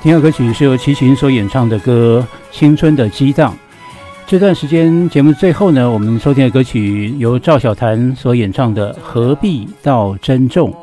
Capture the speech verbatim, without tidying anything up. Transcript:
听到歌曲是由齐秦所演唱的歌《青春的激荡》。这段时间节目最后呢，我们收听的歌曲由赵小檀所演唱的《何必到珍重》。